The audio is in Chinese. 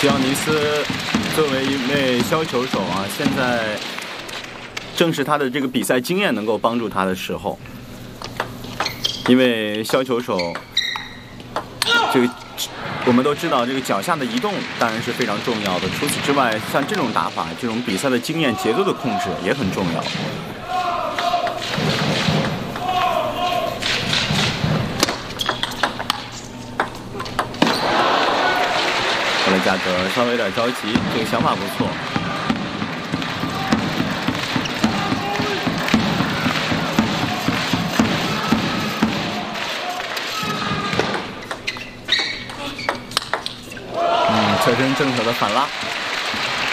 吉奥尼斯作为一位削球手啊，现在正是他的这个比赛经验能够帮助他的时候，因为削球手这个我们都知道，这个脚下的移动当然是非常重要的。除此之外，像这种打法，这种比赛的经验、节奏的控制也很重要。布莱加德稍微有点着急，这个想法不错。侧身正手的反拉。